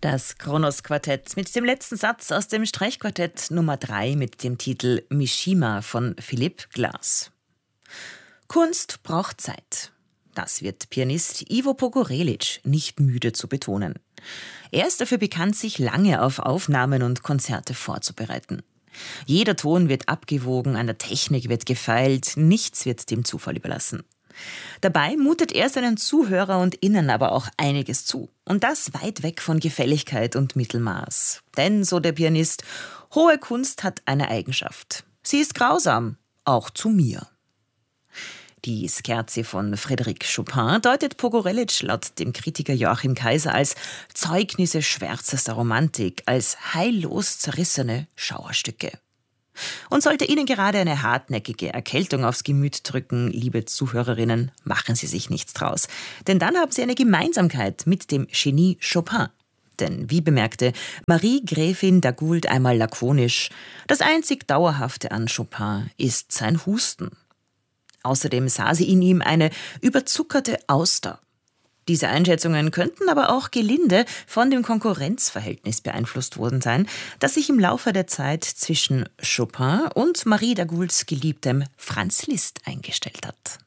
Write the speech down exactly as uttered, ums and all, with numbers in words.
Das Kronos-Quartett mit dem letzten Satz aus dem Streichquartett Nummer drei mit dem Titel Mishima von Philipp Glass. Kunst braucht Zeit. Das wird Pianist Ivo Pogorelic nicht müde zu betonen. Er ist dafür bekannt, sich lange auf Aufnahmen und Konzerte vorzubereiten. Jeder Ton wird abgewogen, an der Technik wird gefeilt, nichts wird dem Zufall überlassen. Dabei mutet er seinen Zuhörer und Innen aber auch einiges zu. Und das weit weg von Gefälligkeit und Mittelmaß. Denn, so der Pianist, hohe Kunst hat eine Eigenschaft. Sie ist grausam, auch zu mir. Die Scherzi von Frédéric Chopin deutet Pogorelic laut dem Kritiker Joachim Kaiser als Zeugnisse schwärzester Romantik, als heillos zerrissene Schauerstücke. Und sollte Ihnen gerade eine hartnäckige Erkältung aufs Gemüt drücken, liebe Zuhörerinnen, machen Sie sich nichts draus. Denn dann haben Sie eine Gemeinsamkeit mit dem Genie Chopin. Denn, wie bemerkte Marie Gräfin d'Agoult einmal lakonisch, das einzig Dauerhafte an Chopin ist sein Husten. Außerdem sah sie in ihm eine überzuckerte Auster. Diese Einschätzungen könnten aber auch gelinde von dem Konkurrenzverhältnis beeinflusst worden sein, das sich im Laufe der Zeit zwischen Chopin und Marie d'Agoults geliebtem Franz Liszt eingestellt hat.